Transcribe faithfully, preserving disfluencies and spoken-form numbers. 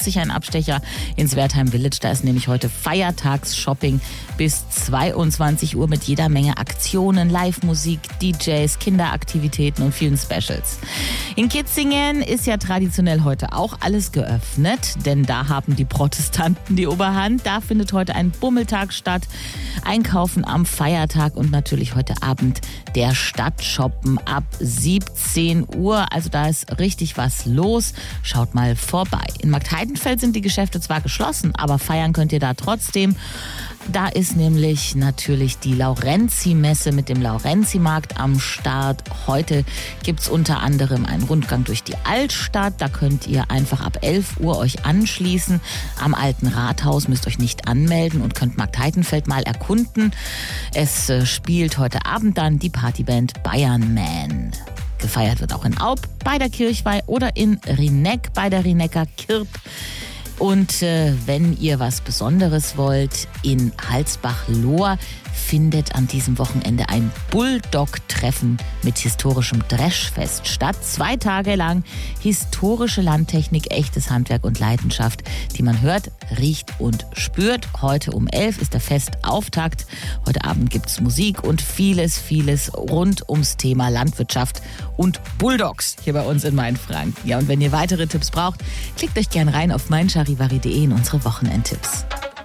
sich ein Abstecher ins Wertheim Village. Da ist nämlich heute Feiertags-Shopping bis zweiundzwanzig Uhr mit jeder Menge Aktionen, Live-Musik, D Js, Kinderaktivitäten und vielen Specials. In Kitzingen ist ja traditionell heute auch alles geöffnet, denn da haben die Protestanten die Oberhand. Da findet heute ein Bummeltag statt, Einkaufen am Feiertag und natürlich heute Abend der Stadtshoppen ab siebzehn Uhr. Also da ist richtig was los. Schaut mal vorbei. In Marktheidenfeld sind die Geschäfte zwar geschlossen, aber feiern könnt ihr da trotzdem. Da ist nämlich natürlich die Laurenzi-Messe mit dem Laurenzi-Markt am Start. Heute gibt es unter anderem einen Rundgang durch die Altstadt. Da könnt ihr einfach ab elf Uhr euch anschließen. Am Alten Rathaus müsst euch nicht anmelden und könnt Marktheidenfeld mal erkunden. Es äh, spielt heute Abend dann die Partyband Bayern Man. Gefeiert wird auch in Aub bei der Kirchweih oder in Rieneck bei der Rienecker Kirb. Und äh, wenn ihr was Besonderes wollt, in Halsbach-Lohr findet an diesem Wochenende ein Bulldog-Treffen mit historischem Dreschfest statt. Zwei Tage lang historische Landtechnik, echtes Handwerk und Leidenschaft, die man hört, riecht und spürt. Heute um elf ist der Festauftakt. Heute Abend gibt es Musik und vieles, vieles rund ums Thema Landwirtschaft und Bulldogs hier bei uns in Mainfranken. Ja, und wenn ihr weitere Tipps braucht, klickt euch gern rein auf mein charivari punkt de in unsere Wochenendtipps.